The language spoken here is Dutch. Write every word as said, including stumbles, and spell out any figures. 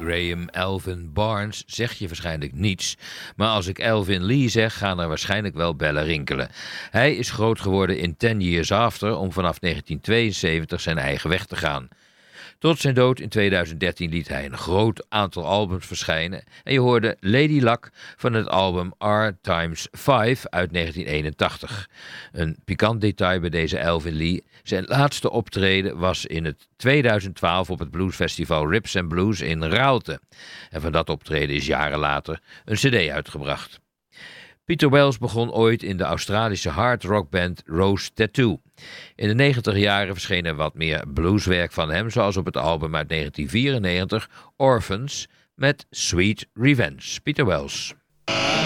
Graham Alvin Barnes zegt je waarschijnlijk niets, maar als ik Alvin Lee zeg, gaan er waarschijnlijk wel bellen rinkelen. Hij is groot geworden in Ten Years After om vanaf negentien tweeënzeventig zijn eigen weg te gaan. Tot zijn dood in tweeduizend dertien liet hij een groot aantal albums verschijnen en je hoorde Lady Luck van het album R times vijf uit negentien eenentachtig. Een pikant detail bij deze Alvin Lee: zijn laatste optreden was in het tweeduizend twaalf op het bluesfestival Rips and Blues in Raalte. En van dat optreden is jaren later een cd uitgebracht. Peter Wells begon ooit in de Australische hard rockband Rose Tattoo. In de negentig jaren verscheen er wat meer blueswerk van hem, zoals op het album uit negentien vierennegentig Orphans met Sweet Revenge. Peter Wells.